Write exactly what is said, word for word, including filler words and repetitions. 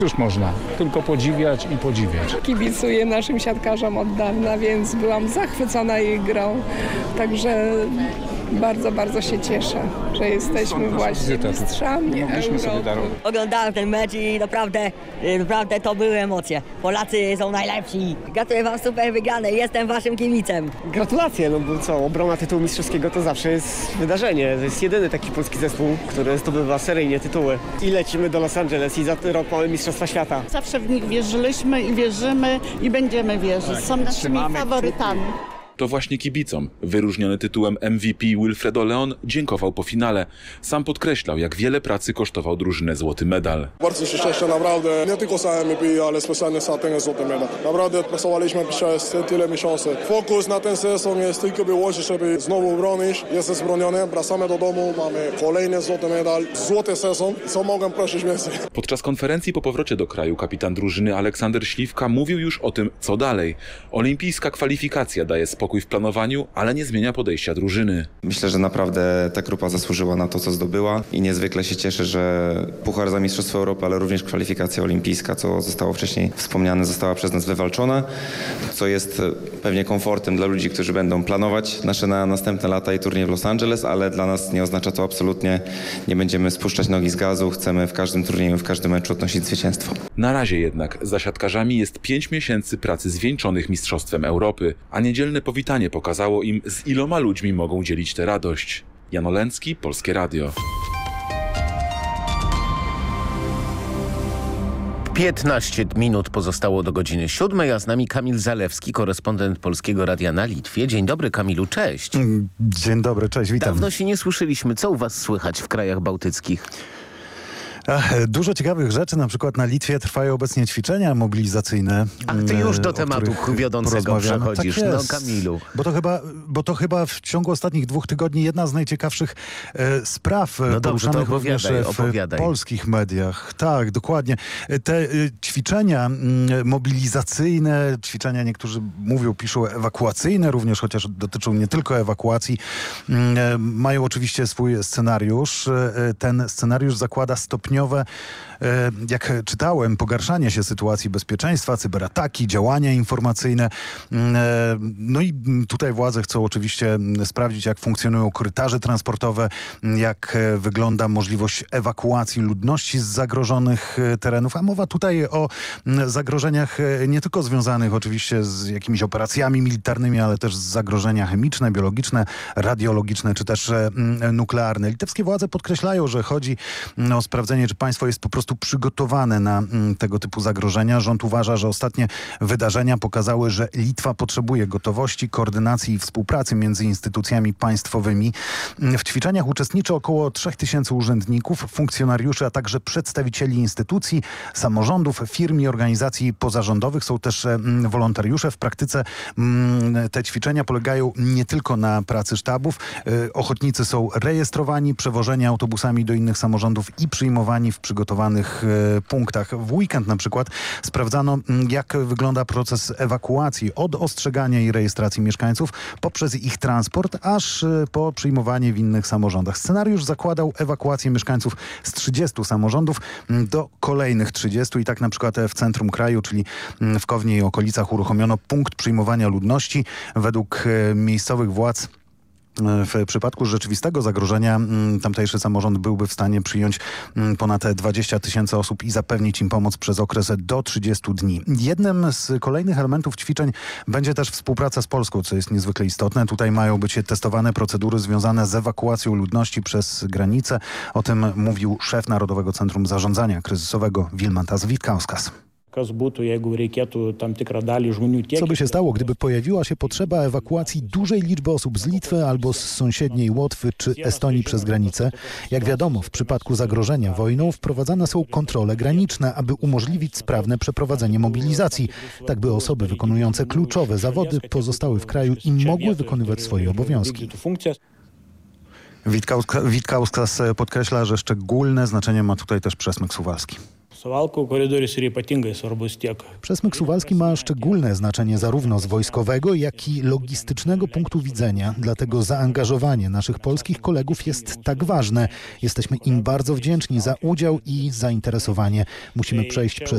Już można tylko podziwiać i podziwiać. Kibicuję naszym siatkarzom od dawna, więc byłam zachwycona ich grą. Także bardzo, bardzo się cieszę, że jesteśmy właśnie mistrzami Europy. Oglądałem ten mecz i naprawdę, naprawdę to były emocje. Polacy są najlepsi. Gratuluję wam super wygranej, jestem waszym kibicem. Gratulacje, no bo co, obrona tytułu mistrzowskiego to zawsze jest wydarzenie. To jest jedyny taki polski zespół, który zdobywa seryjnie tytuły. I lecimy do Los Angeles i za rok mamy Mistrzostwa Świata. Zawsze w nich wierzyliśmy i wierzymy i będziemy wierzyć. Są naszymi faworytami. To właśnie kibicom wyróżniony tytułem M V P Wilfredo Leon dziękował po finale. Sam podkreślał, jak wiele pracy kosztował drużynę złoty medal. Bardzo się cieszę, naprawdę, nie tylko za M V P, ale specjalnie za ten złoty medal. Naprawdę pracowaliśmy przez tyle miesięcy. Fokus na ten sezon jest tylko wyłożyć, żeby znowu bronić. Jest zbronione, wracamy do domu, mamy kolejny złoty medal, złoty sezon. Co mogę prosić więcej? Podczas konferencji po powrocie do kraju kapitan drużyny Aleksander Śliwka mówił już o tym, co dalej. Olimpijska kwalifikacja daje spokój w planowaniu, ale nie zmienia podejścia drużyny. Myślę, że naprawdę ta grupa zasłużyła na to, co zdobyła i niezwykle się cieszę, że puchar za Mistrzostwo Europy, ale również kwalifikacja olimpijska, co zostało wcześniej wspomniane, została przez nas wywalczona, co jest pewnie komfortem dla ludzi, którzy będą planować nasze na następne lata i turniej w Los Angeles, ale dla nas nie oznacza to absolutnie, nie będziemy spuszczać nogi z gazu, chcemy w każdym turnieju, w każdym meczu odnosić zwycięstwo. Na razie jednak za siatkarzami jest pięć miesięcy pracy zwieńczonych Mistrzostwem Europy, a niedzielne powitanie pokazało im, z iloma ludźmi mogą dzielić tę radość. Jan Olęcki, Polskie Radio. piętnaście minut pozostało do godziny siódmej, a z nami Kamil Zalewski, korespondent Polskiego Radia na Litwie. Dzień dobry, Kamilu, cześć. Dzień dobry, cześć, witam. Dawno się nie słyszeliśmy. Co u was słychać w krajach bałtyckich? Ach, dużo ciekawych rzeczy, na przykład na Litwie trwają obecnie ćwiczenia mobilizacyjne. Ach, ty już do tematu wiodącego przechodzisz, tak no Kamilu. Bo to, chyba, bo to chyba w ciągu ostatnich dwóch tygodni jedna z najciekawszych e, spraw no poruszanych dobrze, również w opowiadaj. polskich mediach. Tak, dokładnie. Te e, ćwiczenia m, mobilizacyjne, ćwiczenia niektórzy mówią, piszą ewakuacyjne również, chociaż dotyczą nie tylko ewakuacji, m, e, mają oczywiście swój scenariusz. E, ten scenariusz zakłada stopniowe jak czytałem, pogarszanie się sytuacji bezpieczeństwa, cyberataki, działania informacyjne. No i tutaj władze chcą oczywiście sprawdzić, jak funkcjonują korytarze transportowe, jak wygląda możliwość ewakuacji ludności z zagrożonych terenów. A mowa tutaj o zagrożeniach nie tylko związanych oczywiście z jakimiś operacjami militarnymi, ale też zagrożenia chemiczne, biologiczne, radiologiczne czy też nuklearne. Litewskie władze podkreślają, że chodzi o sprawdzenie, czy państwo jest po prostu przygotowane na mm, tego typu zagrożenia. Rząd uważa, że ostatnie wydarzenia pokazały, że Litwa potrzebuje gotowości, koordynacji i współpracy między instytucjami państwowymi. W ćwiczeniach uczestniczy około trzech tysięcy urzędników, funkcjonariuszy, a także przedstawicieli instytucji, samorządów, firm i organizacji pozarządowych. Są też mm, wolontariusze. W praktyce mm, te ćwiczenia polegają nie tylko na pracy sztabów. Y, ochotnicy są rejestrowani, przewożeni autobusami do innych samorządów i przyjmowani w przygotowanych e, punktach. W weekend na przykład sprawdzano, jak wygląda proces ewakuacji od ostrzegania i rejestracji mieszkańców poprzez ich transport, aż e, po przyjmowanie w innych samorządach. Scenariusz zakładał ewakuację mieszkańców z trzydziestu samorządów do kolejnych trzydziestu i tak na przykład w centrum kraju, czyli w Kownie i okolicach uruchomiono punkt przyjmowania ludności. Według e, miejscowych władz w przypadku rzeczywistego zagrożenia tamtejszy samorząd byłby w stanie przyjąć ponad dwadzieścia tysięcy osób i zapewnić im pomoc przez okres do trzydziestu dni. Jednym z kolejnych elementów ćwiczeń będzie też współpraca z Polską, co jest niezwykle istotne. Tutaj mają być testowane procedury związane z ewakuacją ludności przez granicę. O tym mówił szef Narodowego Centrum Zarządzania Kryzysowego Vilmantas Vitkauskas. Co by się stało, gdyby pojawiła się potrzeba ewakuacji dużej liczby osób z Litwy albo z sąsiedniej Łotwy czy Estonii przez granicę? Jak wiadomo, w przypadku zagrożenia wojną wprowadzane są kontrole graniczne, aby umożliwić sprawne przeprowadzenie mobilizacji, tak by osoby wykonujące kluczowe zawody pozostały w kraju i mogły wykonywać swoje obowiązki. Vitkauskas podkreśla, że szczególne znaczenie ma tutaj też przesmyk suwalski. Przesmyk suwalski ma szczególne znaczenie zarówno z wojskowego, jak i logistycznego punktu widzenia. Dlatego zaangażowanie naszych polskich kolegów jest tak ważne. Jesteśmy im bardzo wdzięczni za udział i zainteresowanie. Musimy przejść przez